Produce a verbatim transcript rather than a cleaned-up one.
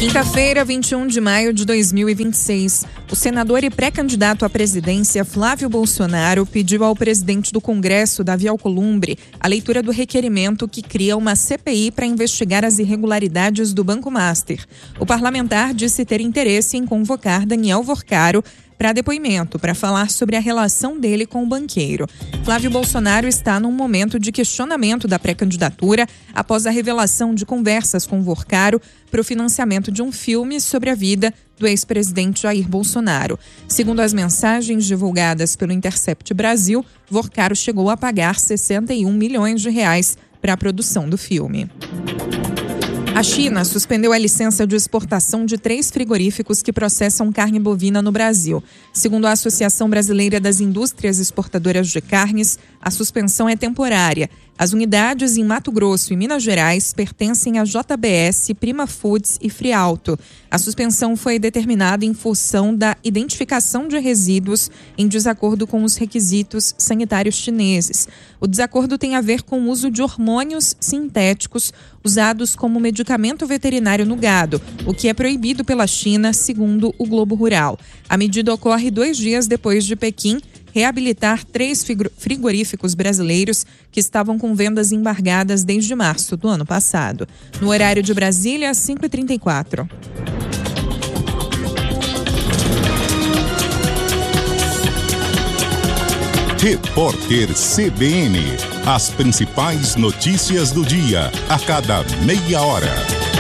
Quinta-feira, vinte e um de maio de dois mil e vinte e seis, o senador e pré-candidato à presidência Flávio Bolsonaro pediu ao presidente do Congresso, Davi Alcolumbre, a leitura do requerimento que cria uma C P I para investigar as irregularidades do Banco Master. O parlamentar disse ter interesse em convocar Daniel Vorcaro para depoimento, para falar sobre a relação dele com o banqueiro. Flávio Bolsonaro está num momento de questionamento da pré-candidatura após a revelação de conversas com Vorcaro para o financiamento de um filme sobre a vida do ex-presidente Jair Bolsonaro. Segundo as mensagens divulgadas pelo Intercept Brasil, Vorcaro chegou a pagar sessenta e um milhões de reais para a produção do filme. A China suspendeu a licença de exportação de três frigoríficos que processam carne bovina no Brasil. Segundo a Associação Brasileira das Indústrias Exportadoras de Carnes, a suspensão é temporária. As unidades em Mato Grosso e Minas Gerais pertencem à J B S, Prima Foods e Frialto. A suspensão foi determinada em função da identificação de resíduos em desacordo com os requisitos sanitários chineses. O desacordo tem a ver com o uso de hormônios sintéticos usados como medicamento veterinário no gado, o que é proibido pela China, segundo o Globo Rural. A medida ocorre dois dias depois de Pequim reabilitar três frigoríficos brasileiros que estavam com vendas embargadas desde março do ano passado. No horário de Brasília, cinco e trinta e quatro. Repórter C B N. As principais notícias do dia, a cada meia hora.